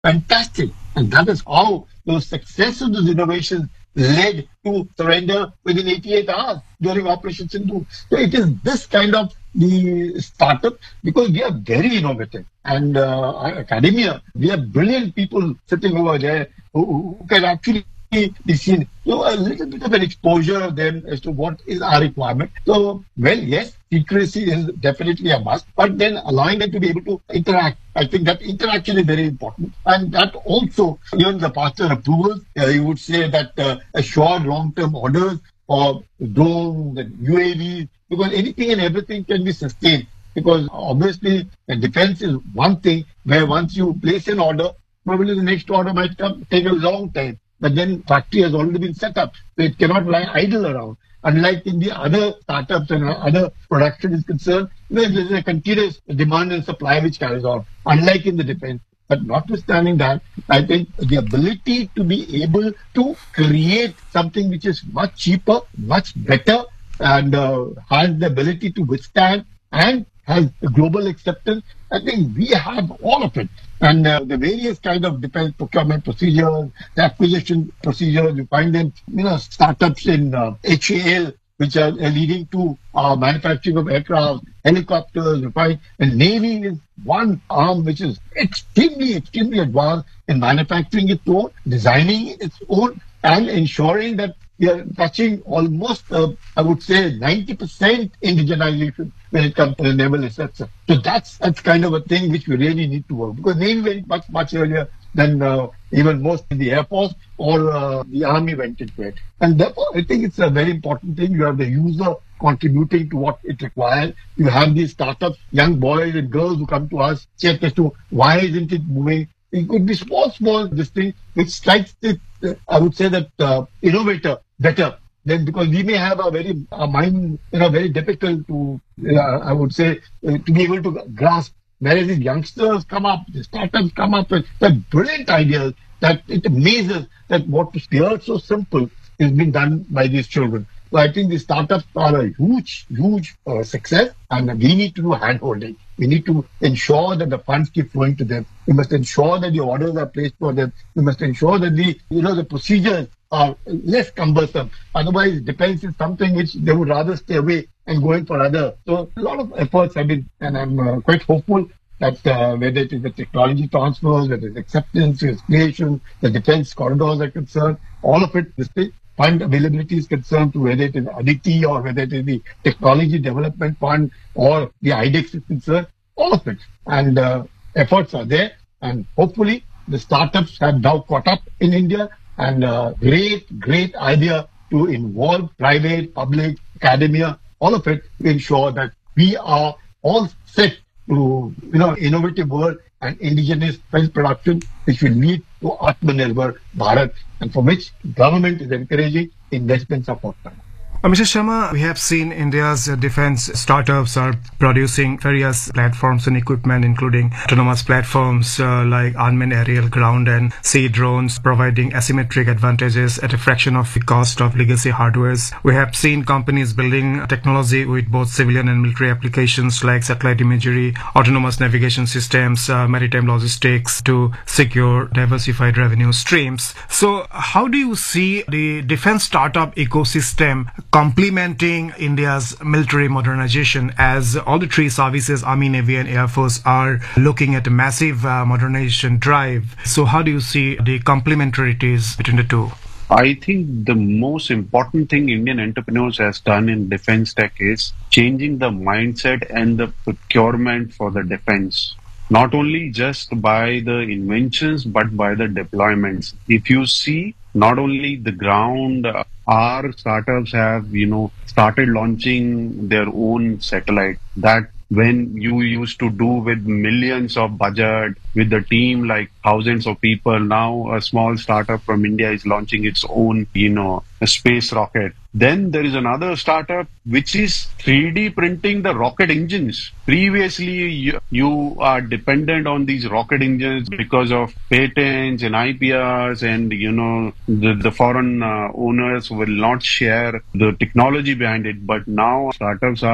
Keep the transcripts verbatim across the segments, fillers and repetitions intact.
fantastic. And that is how the success of those innovations led to surrender within eighty-eight hours during Operation Sindhu. So it is this kind of the startup because we are very innovative. And uh, academia, we have brilliant people sitting over there who, who can actually be seen. So a little bit of an exposure of them as to what is our requirement. So, well, yes, secrecy is definitely a must, but then allowing them to be able to interact. I think that interaction is very important. And that also, even the faster approvals, uh, you would say that uh, assured long-term orders for drones and U A Vs, because anything and everything can be sustained. Because obviously, the defense is one thing where once you place an order, probably the next order might come take a long time. But then factory has already been set up, so it cannot lie idle around. Unlike in the other startups and other production is concerned, where there is a continuous demand and supply which carries on. Unlike in the defense. But notwithstanding that, I think the ability to be able to create something which is much cheaper, much better, and uh, has the ability to withstand and has global acceptance. I think we have all of it. And uh, the various kind of defense procurement procedures, the acquisition procedures, you find them, you know, startups in uh, H A L, which are uh, leading to uh, manufacturing of aircraft, helicopters, you find, and Navy is one arm which is extremely, extremely advanced in manufacturing its own, designing its own, and ensuring that we are touching almost, uh, I would say, ninety percent indigenization when it comes to the naval assets. So that's that's kind of a thing which we really need to work because Navy went much, much earlier than uh, even most in the Air Force or uh, the Army went into it. And therefore, I think it's a very important thing. You have the user contributing to what it requires. You have these startups, young boys and girls who come to us, check as to why isn't it moving. It could be small, small, this thing, which strikes the, uh, I would say that uh, innovator better. Then because we may have a very, a mind, you know, very difficult to, uh, I would say, uh, to be able to grasp. Whereas these youngsters come up, the startups come up with the brilliant ideas that it amazes that what appeared so simple is being done by these children. So I think the startups are a huge, huge uh, success, and we need to do hand-holding. We need to ensure that the funds keep flowing to them. We must ensure that the orders are placed for them. We must ensure that the, you know, the procedures are less cumbersome. Otherwise, defense is something which they would rather stay away and go in for other. So a lot of efforts have been, and I'm uh, quite hopeful that uh, whether it is the technology transfers, whether it's acceptance, creation, the defense corridors are concerned, all of it, this thing, fund availability is concerned to whether it is Aditi or whether it is the Technology Development Fund or the I D E X is concerned, all of it. And uh, efforts are there. And hopefully the startups have now caught up in India and uh, great, great idea to involve private, public, academia, all of it to ensure that we are all set to, you know, innovative world and indigenous defense production, which will lead to Atmanirbhar Bharat, and for which government is encouraging investments of forthcoming. Uh, Mister Sharma, we have seen India's uh, defense startups are producing various platforms and equipment, including autonomous platforms uh, like unmanned aerial, ground and sea drones, providing asymmetric advantages at a fraction of the cost of legacy hardwares. We have seen companies building technology with both civilian and military applications like satellite imagery, autonomous navigation systems, uh, maritime logistics to secure diversified revenue streams. So how do you see the defense startup ecosystem complementing India's military modernization, as all the three services, Army, Navy and Air Force, are looking at a massive uh, modernization drive? So how do you see the complementarities between the two? I think the most important thing Indian entrepreneurs has done in defense tech is changing the mindset and the procurement for the defense. Not only just by the inventions, but by the deployments. If you see, not only the ground, uh, our startups have, you know, started launching their own satellite that when you used to do with millions of budget with the team, like thousands of people, now a small startup from India is launching its own, you know, a space rocket. Then there is another startup which is three D printing the rocket engines. Previously, you, you are dependent on these rocket engines because of patents and I P Rs, and, you know, the, the foreign uh, owners will not share the technology behind it. But now startups are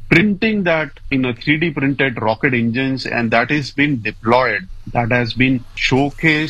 printing that in a three D printed rocket engines, and that has been deployed, that has been showcased